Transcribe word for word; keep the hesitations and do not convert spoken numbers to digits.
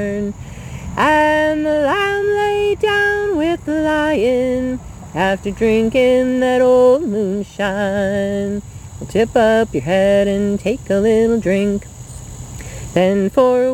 And the lamb lay down with the lion after drinking that old moonshine. Well, tip up your head and take a little drink. Then for